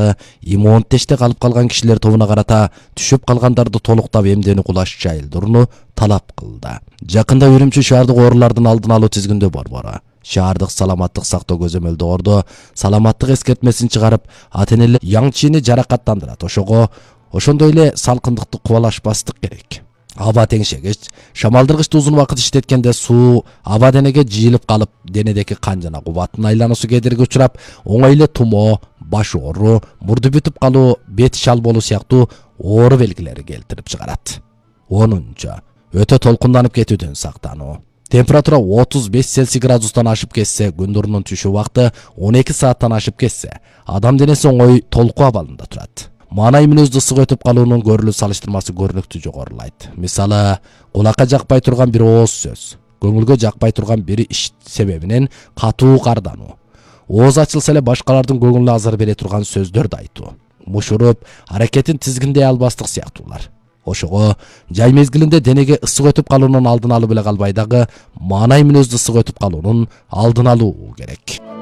дагы иммунитетте калып калган кишилер тобуна карата түшүп калгандарды толуктап эмдени кулаш жайылдырууну талап кылды. Жакында Үрүмчү шаардык оорулардын алдын алуу тизгинде Борбору шаардык саламаттык сактоо көзөмөлдөгөрдө саламаттык эскертмесин чыгарып, ата-энелер яңчини жаракаттандырат. Ошондой эле салкындыкты кубалашпастык керек. Аба теңшегич, шамалдыргычты узун убакыт иштеткенде суу аба денеге жыйылып калып, денедеги кан жана кубаттын айлануусу кедерги учурап, оңой эле тумоо, баш оору, мурду бүтүп калуу, бет шал болуу сыяктуу оору белгилери келтирип чыгарат. 10. Өтө толкунданып кетүүдөн сактануу. Температура 35 Цельсий градустан ашып кетсе, күндүрүнүн түшүү убакыты 12 сааттан ашып кетсе, адам денеси оңой толку абалында турат. Маанай мүнөздү ысык өтүп калуунун көрүлүү салыштырмасы көрүнүктүү жогорулайт. Мисалы, кулакка жакпай турган бир ооз сөз, көңүлгө жакпай турган бир иш себебинен катуу кардануу, ооз ачылса эле башкалардын көңүлүнө азар бере турган сөздөрдү айтуу, мушуруп, аракетин тизгиндей албастык сыяктуулар. Ошого жай мезгилинде денеге ысык өтүп калуунун алдын алып эле калбай дагы, маанай мүнөздү ысык өтүп калуунун алдын алуу керек.